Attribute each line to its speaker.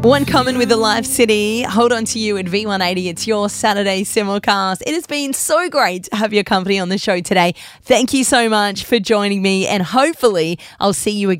Speaker 1: One Common with the Live City. Hold on to you at V180. It's your Saturday simulcast. It has been so great to have your company on the show today. Thank you so much for joining me, and hopefully I'll see you again